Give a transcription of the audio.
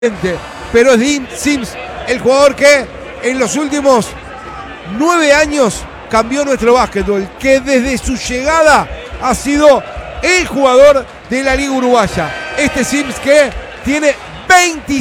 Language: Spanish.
pero es Dean Sims el jugador que en los últimos 9 años cambió nuestro básquetbol, que desde su llegada ha sido el jugador de la Liga Uruguaya. Este Sims que tiene 25